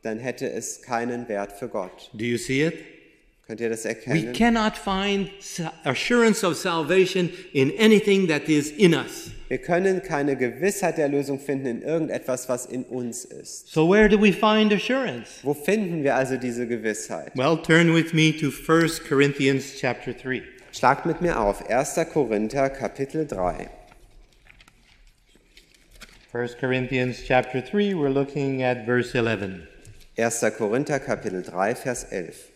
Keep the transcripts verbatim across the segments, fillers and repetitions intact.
dann hätte es keinen Wert für Gott. Do you see it? Könnt ihr das We erkennen? cannot find sa- assurance of salvation in anything that is in us. Wir können keine Gewissheit der Erlösung finden in irgendetwas, was in uns ist. So where do we find assurance? Wo finden wir also diese Gewissheit? Well, turn with me to First Corinthians chapter three. Schlagt mit mir auf erster Korinther Kapitel drei. First Corinthians chapter three, we're looking at verse eleven. erster Korinther Kapitel drei, Vers elf.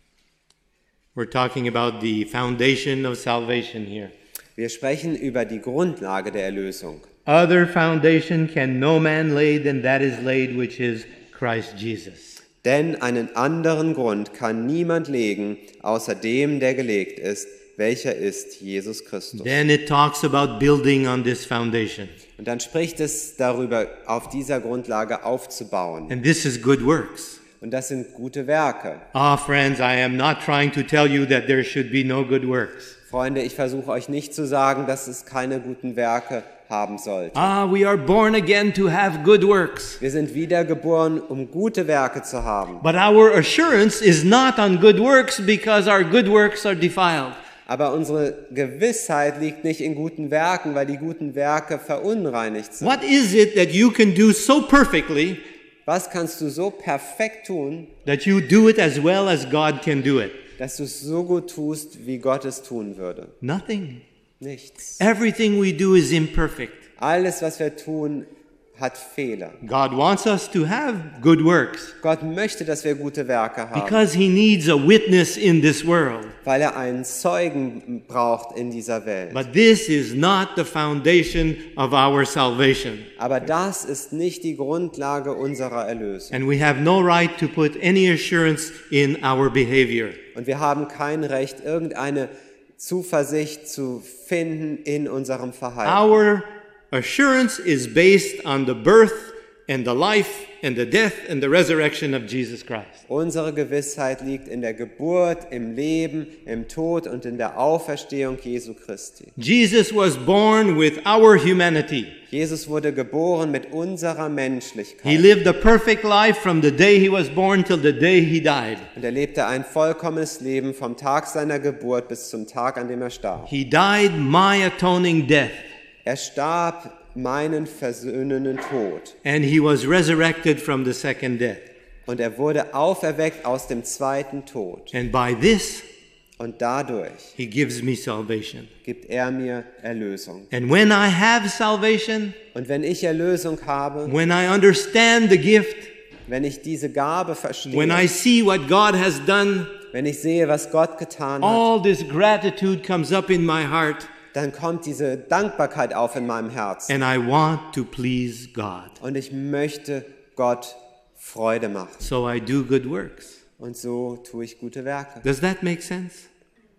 We're talking about the foundation of salvation here. Wir sprechen über die Grundlage der Erlösung. Other foundation can no man lay than that is laid, which is Christ Jesus. Denn einen anderen Grund kann niemand legen, außer dem, der gelegt ist, welcher ist Jesus Christus. Then it talks about building on this foundation. Und dann spricht es darüber, auf dieser Grundlage aufzubauen. And this is good works. Und das sind gute Werke. Ah, friends, I am not trying to tell you that there should be no good works. Freunde, ich versuche euch nicht zu sagen, dass es keine guten Werke haben sollte. Ah, we are born again to have good works. Wir sind wiedergeboren, um gute Werke zu haben. But our assurance is not on good works because our good works are defiled. Aber unsere Gewissheit liegt nicht in guten Werken, weil die guten Werke verunreinigt sind. What is it that you can do so perfectly Was kannst du so perfekt tun, that you do it as well as God can do it? dass du es so gut tust, wie Gott es tun würde? Nothing. Nichts. Everything we do is imperfect. Alles, was wir tun, hat Fehler. God wants us to have good works Gott möchte, dass wir gute Werke haben, because He needs a witness in this world. weil er einen Zeugen braucht in dieser Welt. But this is not the foundation of our salvation. Aber das ist nicht die Grundlage unserer Erlösung. And we have no right to put any assurance in our behavior. Und wir haben kein Recht, irgendeine Zuversicht zu finden in unserem Verhalten. Our assurance is based on the birth and the life and the death and the resurrection of Jesus Christ. Unsere Gewissheit liegt in der Geburt, im Leben, im Tod und in der Auferstehung Jesu Christi. Jesus was born with our humanity. Jesus wurde geboren mit unserer He Menschlichkeit. lived a perfect life from the day he was born till the day he died. Und er lebte ein vollkommenes Leben vom Tag seiner Geburt bis zum Tag, an dem er starb. He died my atoning death, Er starb meinen versöhnenden Tod. and he was resurrected from the second death. Und er wurde auferweckt aus dem zweiten Tod. And by this, Und dadurch he gives me salvation. gibt er mir Erlösung. And when I have salvation, Und wenn ich Erlösung habe, when I understand the gift, wenn ich diese Gabe when I verstehe, see what God has done, wenn ich sehe, was Gott getan hat, all this gratitude comes up in my heart, dann kommt diese Dankbarkeit auf in meinem Herzen. and I want to please God. Und ich möchte Gott Freude machen. So I do good works. Und so tue ich gute Werke. Does that make sense?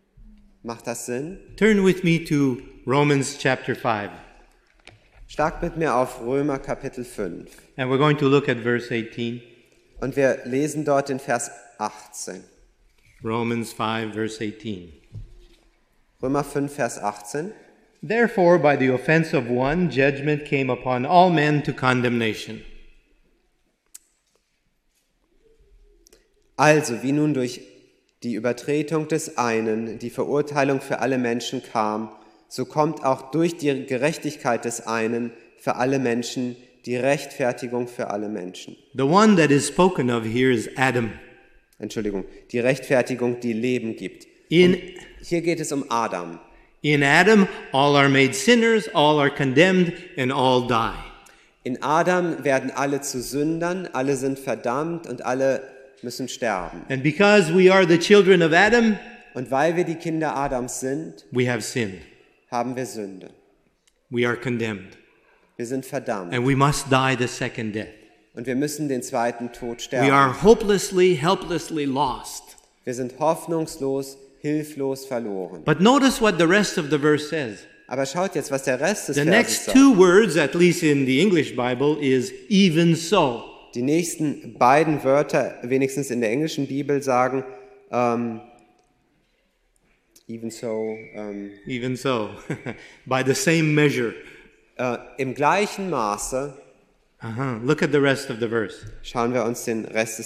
Macht das Sinn? Turn with me to Romans chapter five, Schlagt mit mir auf Römer Kapitel fünf. and we're going to look at verse eighteen. Und wir lesen dort den Vers achtzehn. Romans five, verse eighteen. Römer fünf, Vers achtzehn. Therefore, by the offense of one, judgment came upon all men to condemnation. Also, wie nun durch die Übertretung des einen die Verurteilung für alle Menschen kam, so kommt auch durch die Gerechtigkeit des einen für alle Menschen die Rechtfertigung für alle Menschen. The one that is spoken of here is Adam. Entschuldigung, die Rechtfertigung, die Leben gibt. In, Hier geht es um Adam. in Adam, all are made sinners, all are condemned, and all die. In Adam werden alle zu Sündern, alle sind verdammt und alle müssen sterben. And because we are the children of Adam, Und weil wir die Kinder Adams sind, we have sinned. haben wir Sünde. We are condemned. Wir sind verdammt. And we must die the second death. Und wir müssen den zweiten Tod We sterben. are hopelessly, helplessly lost. Wir sind hoffnungslos, hilflos verloren. But notice what the rest of the verse says. Aber schaut jetzt, was der Rest des The Verses next sagt. two words, at least in the English Bible, is even so. Die nächsten beiden Wörter, wenigstens in der englischen Bibel, sagen ähm, even so, ähm, Even so. By the same measure. äh, im gleichen Maße. Uh-huh. Look at the rest of the verse. Schauen wir uns den Rest des